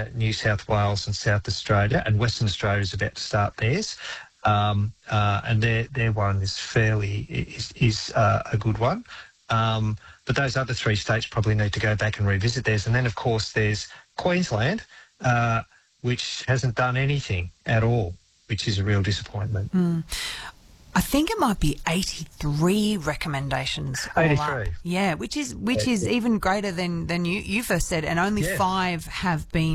New South Wales and South Australia, and Western Australia is about to start theirs. And their one is a good one. But those other three states probably need to go back and revisit theirs. And then, of course, there's Queensland, which hasn't done anything at all, which is a real disappointment. I think it might be 83 recommendations. 83. Yeah, which is even greater than you first said, and only 5 have been